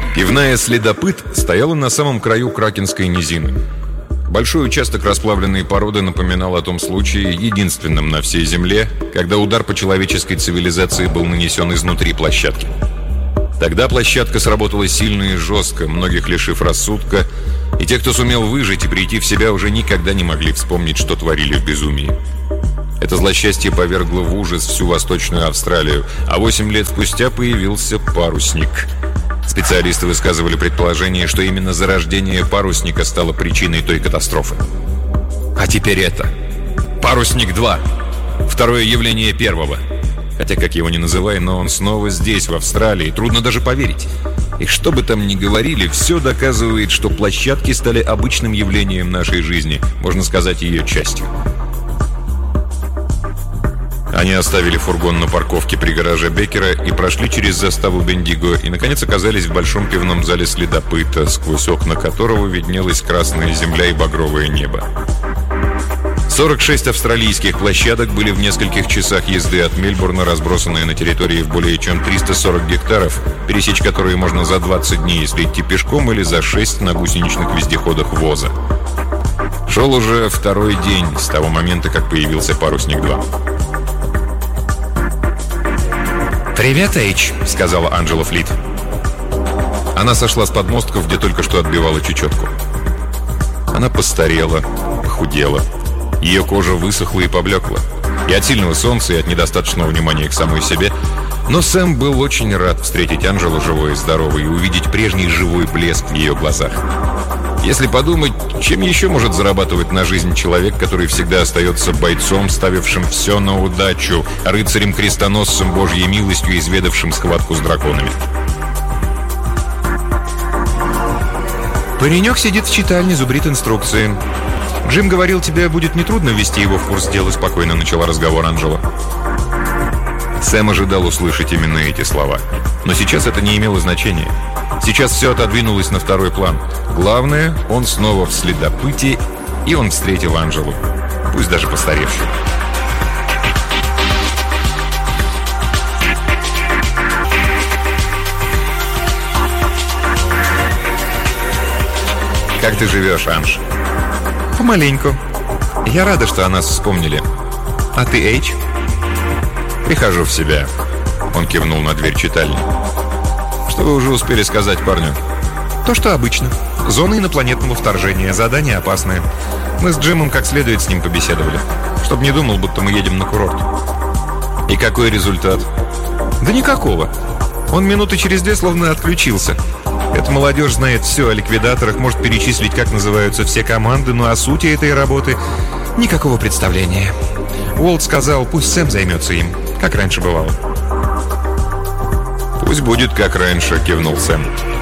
Пивная «Следопыт» стояла на самом краю Кракенской низины. Большой участок расплавленной породы напоминал о том случае, единственном на всей Земле, когда удар по человеческой цивилизации был нанесен изнутри площадки. Тогда площадка сработала сильно и жестко, многих лишив рассудка, и те, кто сумел выжить и прийти в себя, уже никогда не могли вспомнить, что творили в безумии. Это злосчастье повергло в ужас всю Восточную Австралию, а 8 лет спустя появился парусник. Специалисты высказывали предположение, что именно зарождение парусника стало причиной той катастрофы. А теперь это. Парусник-2. Второе явление первого. Хотя, как его ни называй, но он снова здесь, в Австралии. Трудно даже поверить. И что бы там ни говорили, все доказывает, что площадки стали обычным явлением нашей жизни. Можно сказать, ее частью. Они оставили фургон на парковке при гараже Беккера и прошли через заставу Бендиго и, наконец, оказались в большом пивном зале «Следопыта», сквозь окна которого виднелась красная земля и багровое небо. 46 австралийских площадок были в нескольких часах езды от Мельбурна, разбросанные на территории в более чем 340 гектаров, пересечь которые можно за 20 дней, если идти пешком, или за 6 на гусеничных вездеходах ВОЗа. Шел уже второй день с того момента, как появился «Парусник-2». «Привет, Эйч», — сказала Анджела Флит. Она сошла с подмостков, где только что отбивала чечетку. Она постарела, похудела. Ее кожа высохла и поблекла. И от сильного солнца, и от недостаточного внимания к самой себе. Но Сэм был очень рад встретить Анджелу живой и здоровой и увидеть прежний живой блеск в ее глазах. Если подумать, чем еще может зарабатывать на жизнь человек, который всегда остается бойцом, ставившим все на удачу, рыцарем-крестоносцем Божьей милостью, изведавшим схватку с драконами? Паренек сидит в читальне, зубрит инструкции. Джим говорил, тебе будет нетрудно ввести его в курс дела, спокойно начала разговор Анджела. Сэм ожидал услышать именно эти слова. Но сейчас это не имело значения. Сейчас все отодвинулось на второй план. Главное, он снова в «Следопыте», и он встретил Анджелу, пусть даже постаревшую. «Как ты живешь, Анж?» «Помаленьку. Я рада, что о нас вспомнили. А ты, Эйч?» «Прихожу в себя», — он кивнул на дверь читальни. «Что вы уже успели сказать парню?» «То, что обычно. Зона инопланетного вторжения. Задание опасное. Мы с Джимом как следует с ним побеседовали. Чтоб не думал, будто мы едем на курорт». «И какой результат?» «Да никакого. Он минуты через 2 словно отключился. Эта молодежь знает все о ликвидаторах, может перечислить, как называются все команды, но о сути этой работы никакого представления. Уолт сказал, пусть Сэм займется им, как раньше бывало». «Пусть будет как раньше», — кивнул Сэм.